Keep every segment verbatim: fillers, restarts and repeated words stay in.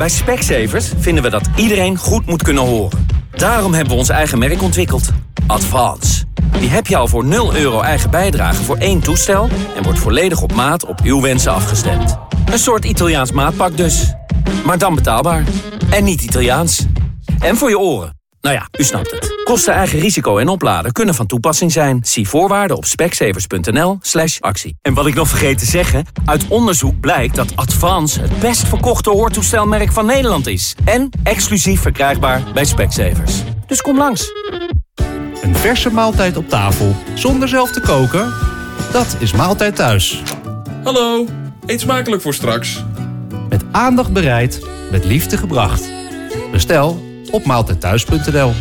Bij Specsavers vinden we dat iedereen goed moet kunnen horen. Daarom hebben we ons eigen merk ontwikkeld. Advance. Die heb je al voor nul euro eigen bijdrage voor één toestel... en wordt volledig op maat op uw wensen afgestemd. Een soort Italiaans maatpak dus. Maar dan betaalbaar. En niet Italiaans. En voor je oren. Nou ja, u snapt het. Kosten eigen risico en opladen kunnen van toepassing zijn. Zie voorwaarden op specsavers.nl slash actie. En wat ik nog vergeet te zeggen... uit onderzoek blijkt dat Advance het best verkochte hoortoestelmerk van Nederland is. En exclusief verkrijgbaar bij Specsavers. Dus kom langs. Een verse maaltijd op tafel, zonder zelf te koken? Dat is Maaltijd Thuis. Hallo, eet smakelijk voor straks. Met aandacht bereid, met liefde gebracht. Bestel op maaltijdthuis punt n l.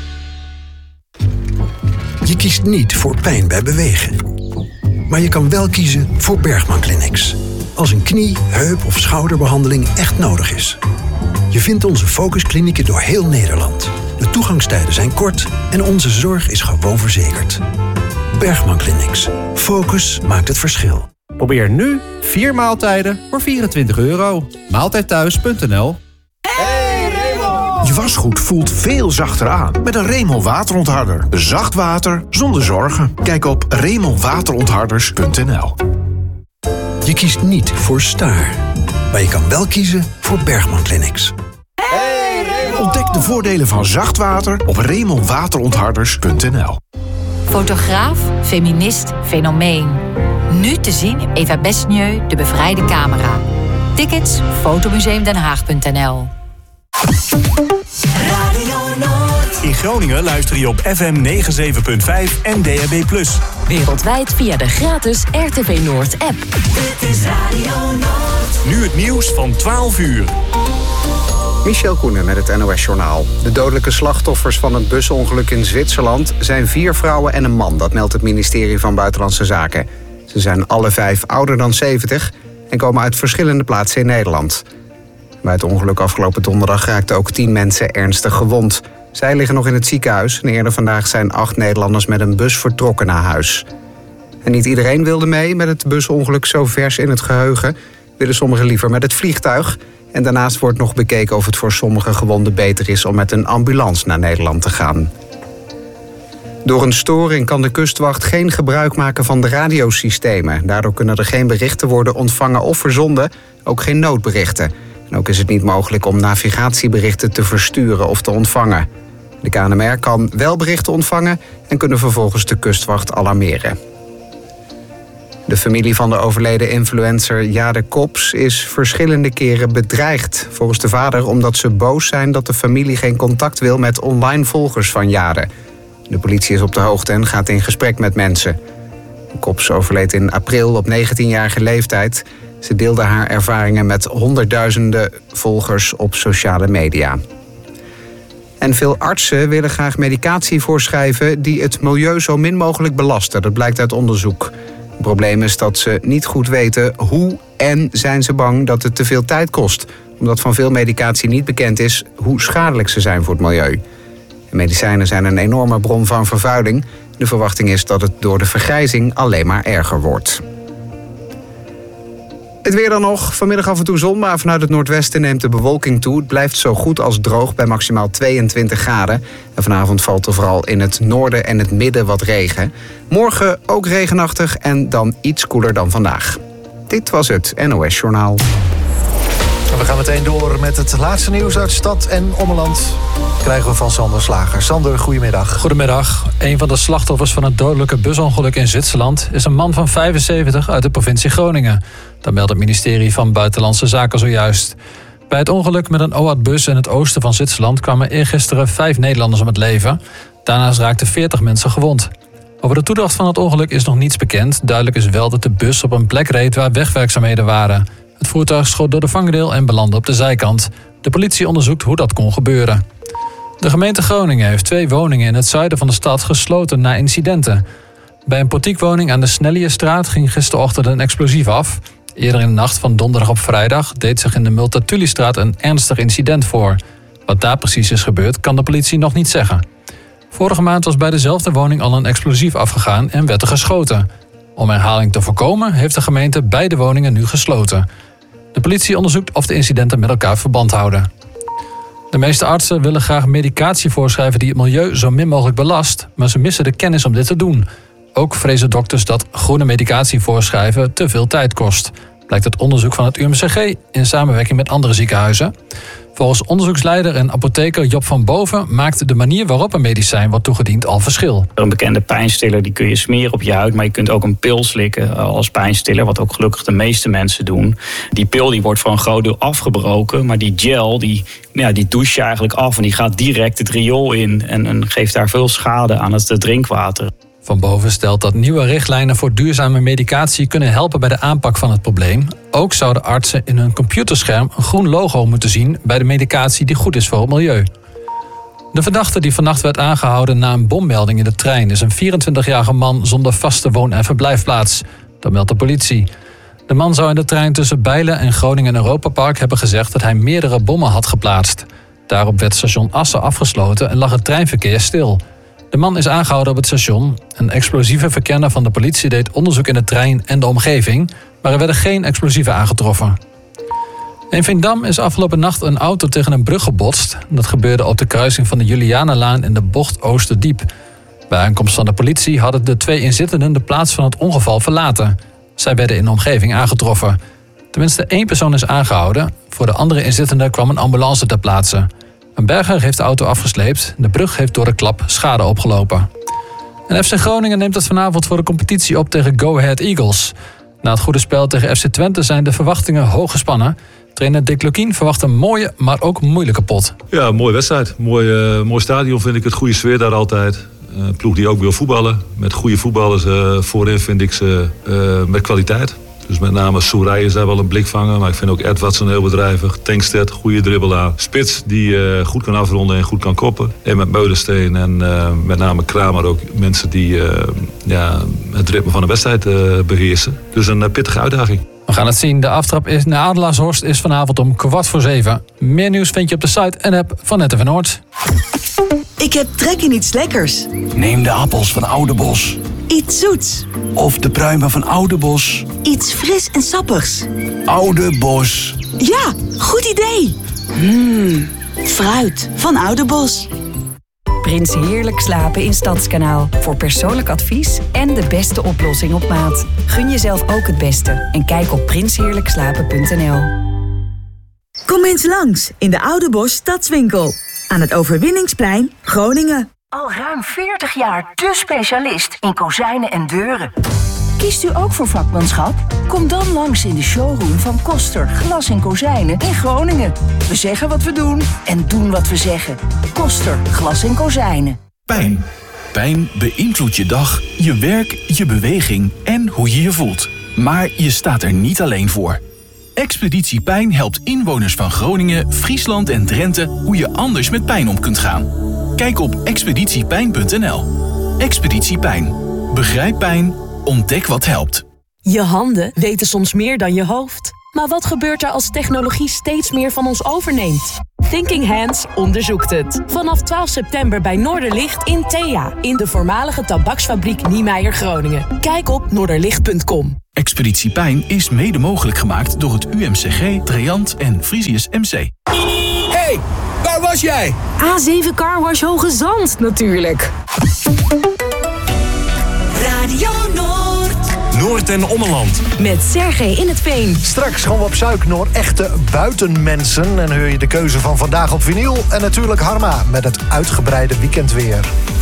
Je kiest niet voor pijn bij bewegen. Maar je kan wel kiezen voor Bergman Clinics. Als een knie, heup of schouderbehandeling echt nodig is. Je vindt onze focusklinieken door heel Nederland. De toegangstijden zijn kort en onze zorg is gewoon verzekerd. Bergman Clinics. Focus maakt het verschil. Probeer nu vier maaltijden voor vierentwintig euro. maaltijdthuis punt n l. Je wasgoed voelt veel zachter aan met een Remel waterontharder. Zacht water zonder zorgen. Kijk op remel waterontharders punt n l. Je kiest niet voor Staar. Maar je kan wel kiezen voor Bergman Clinics. Ontdek de voordelen van zacht water op remel waterontharders punt n l. Fotograaf, feminist, fenomeen. Nu te zien in Eva Besnieu, De Bevrijde Camera. Tickets fotomuseumdenhaag punt n l. In Groningen luister je op F M negenenzeventig punt vijf en D A B plus. Wereldwijd via de gratis R T V Noord app. Dit is Radio Noord. Nu het nieuws van twaalf uur. Michel Koenen met het N O S-journaal. De dodelijke slachtoffers van het busongeluk in Zwitserland zijn vier vrouwen en een man. Dat meldt het ministerie van Buitenlandse Zaken. Ze zijn alle vijf ouder dan zeventig en komen uit verschillende plaatsen in Nederland. Bij het ongeluk afgelopen donderdag raakten ook tien mensen ernstig gewond. Zij liggen nog in het ziekenhuis en eerder vandaag zijn acht Nederlanders met een bus vertrokken naar huis. En niet iedereen wilde mee met het busongeluk zo vers in het geheugen. Willen sommigen liever met het vliegtuig. En daarnaast wordt nog bekeken of het voor sommige gewonden beter is om met een ambulance naar Nederland te gaan. Door een storing kan de kustwacht geen gebruik maken van de radiosystemen. Daardoor kunnen er geen berichten worden ontvangen of verzonden, ook geen noodberichten. En ook is het niet mogelijk om navigatieberichten te versturen of te ontvangen. De K N M R kan wel berichten ontvangen en kunnen vervolgens de kustwacht alarmeren. De familie van de overleden influencer Jade Kops is verschillende keren bedreigd. Volgens de vader omdat ze boos zijn dat de familie geen contact wil met online volgers van Jade. De politie is op de hoogte en gaat in gesprek met mensen. Kops overleed in april op negentienjarige leeftijd. Ze deelde haar ervaringen met honderdduizenden volgers op sociale media. En veel artsen willen graag medicatie voorschrijven die het milieu zo min mogelijk belasten. Dat blijkt uit onderzoek. Het probleem is dat ze niet goed weten hoe en zijn ze bang dat het te veel tijd kost. Omdat van veel medicatie niet bekend is hoe schadelijk ze zijn voor het milieu. De medicijnen zijn een enorme bron van vervuiling. De verwachting is dat het door de vergrijzing alleen maar erger wordt. Het weer dan nog. Vanmiddag af en toe zon, maar vanuit het noordwesten neemt de bewolking toe. Het blijft zo goed als droog bij maximaal tweeëntwintig graden. En vanavond valt er vooral in het noorden en het midden wat regen. Morgen ook regenachtig en dan iets koeler dan vandaag. Dit was het N O S-journaal. We gaan meteen door met het laatste nieuws uit stad en ommeland. Krijgen we van Sander Slager. Sander, goedemiddag. Goedemiddag. Een van de slachtoffers van het dodelijke busongeluk in Zwitserland is een man van vijfenzeventig uit de provincie Groningen. Dat meldt het ministerie van Buitenlandse Zaken zojuist. Bij het ongeluk met een O A D-bus in het oosten van Zwitserland kwamen eergisteren vijf Nederlanders om het leven. Daarnaast raakten veertig mensen gewond. Over de toedracht van het ongeluk is nog niets bekend. Duidelijk is wel dat de bus op een plek reed waar wegwerkzaamheden waren. Het voertuig schoot door de vangrail en belandde op de zijkant. De politie onderzoekt hoe dat kon gebeuren. De gemeente Groningen heeft twee woningen in het zuiden van de stad gesloten na incidenten. Bij een portiekwoning aan de Snelliestraat ging gisterochtend een explosief af. Eerder in de nacht van donderdag op vrijdag deed zich in de Multatulistraat een ernstig incident voor. Wat daar precies is gebeurd, kan de politie nog niet zeggen. Vorige maand was bij dezelfde woning al een explosief afgegaan en werd er geschoten. Om herhaling te voorkomen heeft de gemeente beide woningen nu gesloten. De politie onderzoekt of de incidenten met elkaar verband houden. De meeste artsen willen graag medicatie voorschrijven die het milieu zo min mogelijk belast, maar ze missen de kennis om dit te doen. Ook vrezen dokters dat groene medicatie voorschrijven te veel tijd kost. Blijkt uit onderzoek van het U M C G in samenwerking met andere ziekenhuizen. Volgens onderzoeksleider en apotheker Job van Boven maakt de manier waarop een medicijn wordt toegediend al verschil. Een bekende pijnstiller die kun je smeren op je huid, maar je kunt ook een pil slikken als pijnstiller, wat ook gelukkig de meeste mensen doen. Die pil die wordt voor een groot deel afgebroken, maar die gel die, ja, die douche je eigenlijk af en die gaat direct het riool in en, en geeft daar veel schade aan het drinkwater. Van Boven stelt dat nieuwe richtlijnen voor duurzame medicatie kunnen helpen bij de aanpak van het probleem. Ook zouden artsen in hun computerscherm een groen logo moeten zien bij de medicatie die goed is voor het milieu. De verdachte die vannacht werd aangehouden na een bommelding in de trein is een vierentwintigjarige man zonder vaste woon- en verblijfplaats. Dat meldt de politie. De man zou in de trein tussen Bijlen en Groningen Europa Park hebben gezegd dat hij meerdere bommen had geplaatst. Daarop werd station Assen afgesloten en lag het treinverkeer stil. De man is aangehouden op het station. Een explosieve verkenner van de politie deed onderzoek in de trein en de omgeving, maar er werden geen explosieven aangetroffen. In Veendam is afgelopen nacht een auto tegen een brug gebotst. Dat gebeurde op de kruising van de Julianenlaan en de bocht Oosterdiep. Bij aankomst van de politie hadden de twee inzittenden de plaats van het ongeval verlaten. Zij werden in de omgeving aangetroffen. Tenminste één persoon is aangehouden. Voor de andere inzittenden kwam een ambulance ter plaatse. Een berger heeft de auto afgesleept. De brug heeft door de klap schade opgelopen. En F C Groningen neemt het vanavond voor de competitie op tegen Go Ahead Eagles. Na het goede spel tegen F C Twente zijn de verwachtingen hoog gespannen. Trainer Dick Lukien verwacht een mooie, maar ook moeilijke pot. Ja, een mooie wedstrijd. Mooi, uh, mooi stadion vind ik het. Goede sfeer daar altijd. Een uh, ploeg die ook wil voetballen. Met goede voetballers uh, voorin vind ik ze uh, met kwaliteit. Dus met name Soerij is daar wel een blikvanger. Maar ik vind ook Edwardsen heel bedrijvig. Tankstedt, goede dribbelaar. Spits die uh, goed kan afronden en goed kan koppen. En met Meulensteen en uh, met name Kramer ook mensen die uh, ja, het ritme van de wedstrijd uh, beheersen. Dus een uh, pittige uitdaging. We gaan het zien. De aftrap is naar Adelaarshorst is vanavond om kwart voor zeven. Meer nieuws vind je op de site en app van Net Even Noord. Ik heb trek in iets lekkers. Neem de appels van Oudebos. Iets zoets. Of de pruimen van Oudebos. Iets fris en sappigs. Oudebos. Ja, goed idee. Mmm, fruit van Oudebos. Prins heerlijk slapen in Stadskanaal. Voor persoonlijk advies en de beste oplossing op maat. Gun jezelf ook het beste en kijk op prins heerlijk slapen punt n l. Kom eens langs in de Oudebos Stadswinkel. Aan het Overwinningsplein, Groningen. Al ruim veertig jaar de specialist in kozijnen en deuren. Kiest u ook voor vakmanschap? Kom dan langs in de showroom van Koster Glas en Kozijnen in Groningen. We zeggen wat we doen en doen wat we zeggen. Koster Glas en Kozijnen. Pijn. Pijn beïnvloedt je dag, je werk, je beweging en hoe je je voelt. Maar je staat er niet alleen voor. Expeditie Pijn helpt inwoners van Groningen, Friesland en Drenthe hoe je anders met pijn om kunt gaan. Kijk op expeditie pijn punt n l. Expeditie Pijn. Begrijp pijn, ontdek wat helpt. Je handen weten soms meer dan je hoofd. Maar wat gebeurt er als technologie steeds meer van ons overneemt? Thinking Hands onderzoekt het. Vanaf twaalf september bij Noorderlicht in Thea. In de voormalige tabaksfabriek Niemeyer Groningen. Kijk op noorderlicht punt com. Expeditie Pijn is mede mogelijk gemaakt door het U M C G, Treant en Frisius M C. Hey, waar was jij? A zeven Carwash Hoge Zand natuurlijk. Radio Noord. Noord en Ommeland. Met Sergej in het Veen. Straks gaan we op zoek naar echte buitenmensen. En hoor je de keuze van Vandaag op Vinyl. En natuurlijk Harma met het uitgebreide weekendweer.